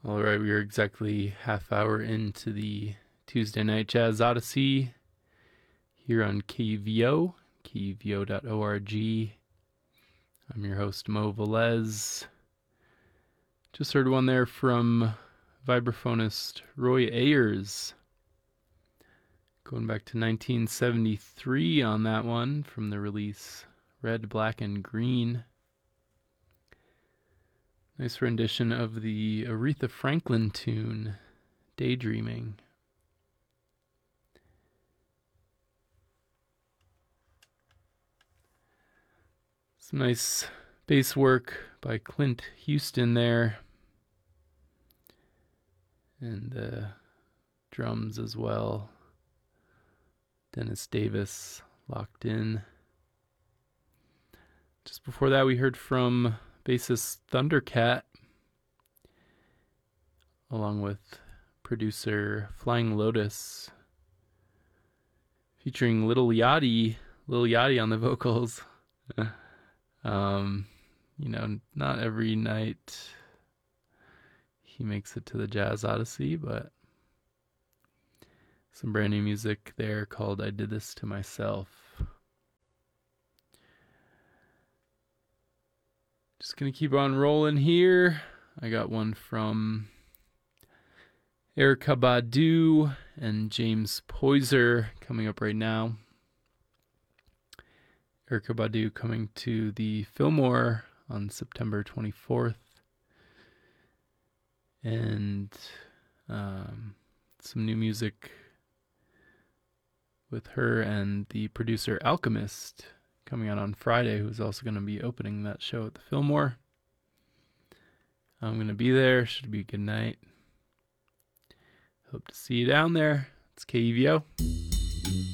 All right, we are exactly half hour into the Tuesday Night Jazz Odyssey here on KUVO, KUVO.org. I'm your host, Mo Velez. Just heard one there from vibraphonist Roy Ayers. Going back to 1973 on that one from the release Red, Black, and Green. Nice rendition of the Aretha Franklin tune, Daydreaming. Some nice bass work by Clint Houston there. And drums as well. Dennis Davis locked in. Just before that, we heard from bassist Thundercat, along with producer Flying Lotus, featuring Lil Yachty on the vocals. Not every night he makes it to the Jazz Odyssey, but some brand new music there called I Did This to Myself. Just gonna keep on rolling here. I got one from Erykah Badu and James Poyser coming up right now. Erykah Badu coming to the Fillmore on September 24th. And some new music with her and the producer Alchemist coming out on Friday, who's also going to be opening that show at the Fillmore. I'm going to be there. Should be a good night. Hope to see you down there. It's KUVO.